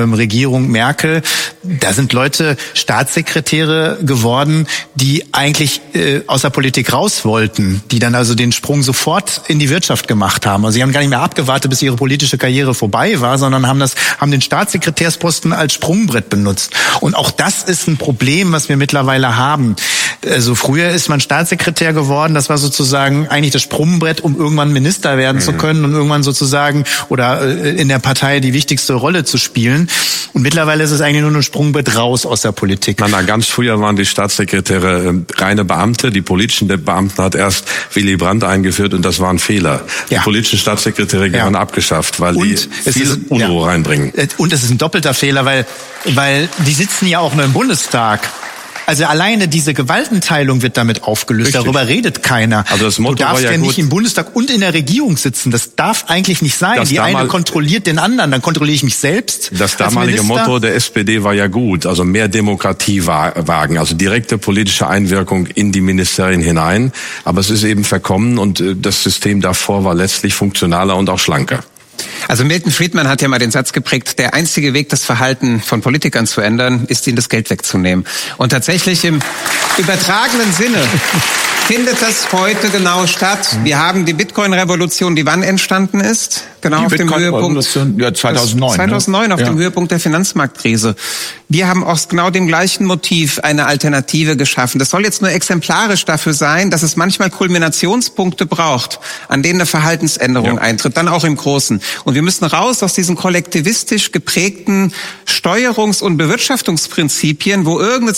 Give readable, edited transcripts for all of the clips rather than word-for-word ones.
Regierung Merkel, da sind Leute Staatssekretäre geworden, die eigentlich aus der Politik raus wollten, die dann also den Sprung sofort in die Wirtschaft gemacht haben. Also sie haben gar nicht mehr abgewartet, bis ihre politische Karriere vorbei war, sondern haben den Staatssekretärsposten als Sprungbrett benutzt. Und auch das ist ein Problem, was wir mittlerweile haben. Also früher ist man Staatssekretär geworden, das war sozusagen eigentlich das Sprungbrett, um irgendwann Minister werden zu können und irgendwann sozusagen oder in der Partei die wichtigste Rolle zu spielen. Und mittlerweile ist es eigentlich nur ein Sprungbrett raus aus der Politik. Ganz früher waren die Staatssekretäre reine Beamte. Die politischen Beamten hat erst Willy Brandt eingeführt und das war ein Fehler. Ja. Die politischen Staatssekretäre gehören abgeschafft, weil die viel Unruhe reinbringen. Und es ist ein doppelter Fehler, weil die sitzen ja auch nur im Bundestag. Also alleine diese Gewaltenteilung wird damit aufgelöst. Richtig. Darüber redet keiner. Also das Motto du darfst war ja nicht im Bundestag und in der Regierung sitzen. Das darf eigentlich nicht sein. Die eine kontrolliert den anderen, dann kontrolliere ich mich selbst. Das damalige Motto der SPD war ja gut. Also mehr Demokratie wagen. Also direkte politische Einwirkung in die Ministerien hinein. Aber es ist eben verkommen und das System davor war letztlich funktionaler und auch schlanker. Also Milton Friedman hat ja mal den Satz geprägt, der einzige Weg, das Verhalten von Politikern zu ändern, ist, ihnen das Geld wegzunehmen. Und tatsächlich im übertragenen Sinne findet das heute genau statt. Wir haben die Bitcoin-Revolution, die wann entstanden ist? Genau auf dem Höhepunkt. Ja, 2009. 2009 auf dem Höhepunkt der Finanzmarktkrise. Wir haben aus genau dem gleichen Motiv eine Alternative geschaffen. Das soll jetzt nur exemplarisch dafür sein, dass es manchmal Kulminationspunkte braucht, an denen eine Verhaltensänderung eintritt, dann auch im Großen. Und wir müssen raus aus diesen kollektivistisch geprägten Steuerungs- und Bewirtschaftungsprinzipien, wo irgendeine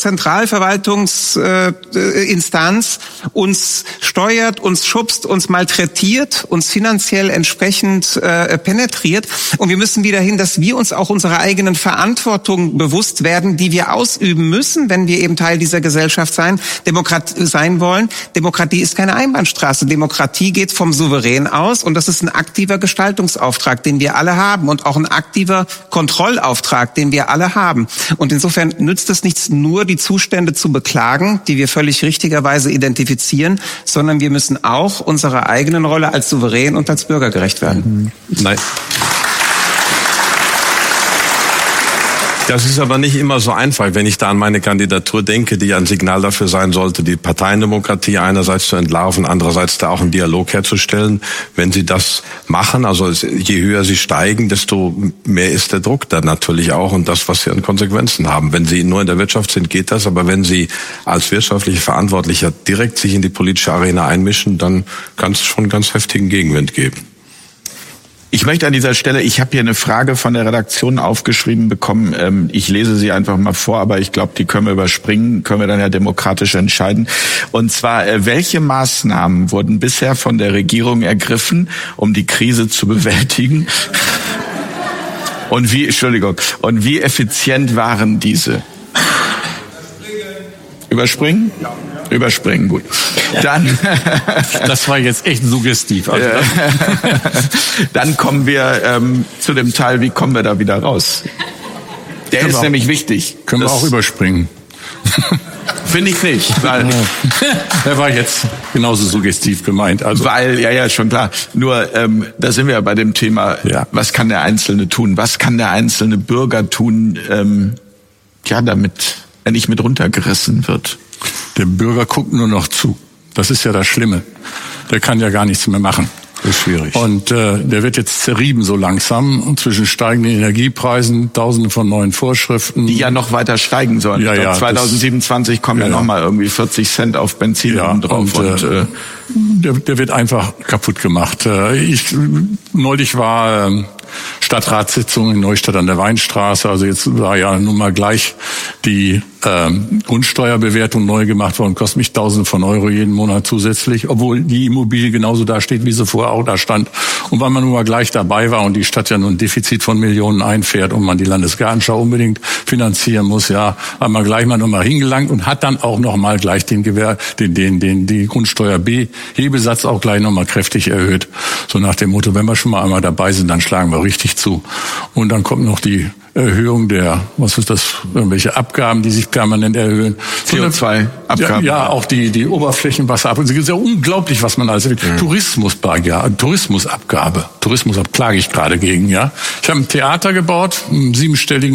Zentralverwaltungsinstanz uns steuert, uns schubst, uns malträtiert, uns finanziell entsprechend penetriert. Und wir müssen wieder hin, dass wir uns auch unserer eigenen Verantwortung bewusst werden, die wir ausüben müssen, wenn wir eben Teil dieser Gesellschaft sein wollen. Demokratie ist keine Einbahnstraße. Demokratie geht vom Souverän aus und das ist ein aktiver Gestaltungsauftrag, den wir alle haben und auch ein aktiver Kontrollauftrag, den wir alle haben. Und insofern nützt es nichts, nur die Zustände zu beklagen, die wir völlig richtigerweise identifizieren, sondern wir müssen auch unserer eigenen Rolle als Souverän und als Bürger gerecht werden. Nein. Das ist aber nicht immer so einfach, wenn ich da an meine Kandidatur denke, die ein Signal dafür sein sollte, die Parteiendemokratie einerseits zu entlarven, andererseits da auch einen Dialog herzustellen. Wenn Sie das machen, also je höher Sie steigen, desto mehr ist der Druck dann natürlich auch und das, was Sie an Konsequenzen haben. Wenn Sie nur in der Wirtschaft sind, geht das, aber wenn Sie als wirtschaftliche Verantwortlicher direkt sich in die politische Arena einmischen, dann kann es schon ganz heftigen Gegenwind geben. Ich möchte an dieser Stelle, ich habe hier eine Frage von der Redaktion aufgeschrieben bekommen. Ich lese sie einfach mal vor, aber ich glaube, die können wir überspringen, können wir dann ja demokratisch entscheiden. Und zwar, welche Maßnahmen wurden bisher von der Regierung ergriffen, um die Krise zu bewältigen? Und wie effizient waren diese? Überspringen? Ja. Überspringen, gut. Dann. Das war jetzt echt suggestiv. Also dann kommen wir zu dem Teil, wie kommen wir da wieder raus? Der ist nämlich wichtig. Können wir auch überspringen. Finde ich nicht. Weil der war jetzt genauso suggestiv gemeint. Also. Weil, ja, schon klar. Nur, da sind wir ja bei dem Thema, was kann der Einzelne tun? Was kann der einzelne Bürger tun, damit er nicht mit runtergerissen wird? Der Bürger guckt nur noch zu. Das ist ja das Schlimme. Der kann ja gar nichts mehr machen. Das ist schwierig. Und der wird jetzt zerrieben so langsam und zwischen steigenden Energiepreisen, Tausenden von neuen Vorschriften. Die ja noch weiter steigen sollen. Ja, ich glaube, 2027 kommen ja nochmal irgendwie 40 Cent auf Benzin drauf. Und der wird einfach kaputt gemacht. Neulich war Stadtratssitzung in Neustadt an der Weinstraße. Also jetzt war ja nun mal gleich die Grundsteuerbewertung neu gemacht worden. Kostet mich Tausende von Euro jeden Monat zusätzlich, obwohl die Immobilie genauso da steht, wie sie vorher auch da stand. Und weil man nun mal gleich dabei war und die Stadt ja nun ein Defizit von Millionen einfährt und man die Landesgartenschau unbedingt finanzieren muss, hat man gleich mal nochmal hingelangt und hat dann auch nochmal gleich die Grundsteuer B-Hebesatz auch gleich nochmal kräftig erhöht. So nach dem Motto, wenn wir schon mal einmal dabei sind, dann schlagen wir richtig zu. Und dann kommt noch die Erhöhung irgendwelche Abgaben, die sich permanent erhöhen. CO2-Abgaben. Ja, auch die Oberflächenwasserabgabe. Es ist ja unglaublich, was man also Tourismusabgabe klage ich gerade gegen, ja. Ich habe ein Theater gebaut, einen 7-stelligen